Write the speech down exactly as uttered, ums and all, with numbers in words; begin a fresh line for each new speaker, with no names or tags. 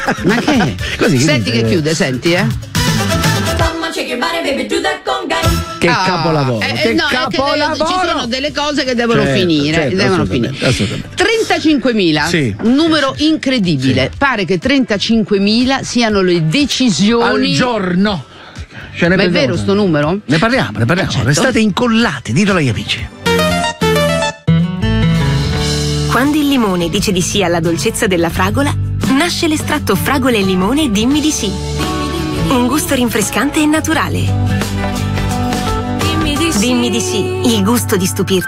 Ma che?
Così,
senti
che
che chiude, senti, eh.
Che
Ah,
capolavoro,
eh,
che
no, è che
capolavoro.
deve- ci sono delle cose che devono
Certo,
finire,
certo,
devono
assolutamente,
finire.
assolutamente.
trentacinquemila,
Sì.
un numero incredibile. Pare che trentacinquemila siano le decisioni
Al giorno. Cioè, ne
Ma è
prendiamo-
vero sto numero?
Ne parliamo, ne parliamo.
Eh, certo.
Restate incollati, ditelo agli amici.
Quando il limone dice di sì alla dolcezza della fragola, nasce l'estratto fragola e limone Dimmi di sì. Un gusto rinfrescante e naturale. Dimmi di sì, il gusto di stupirti.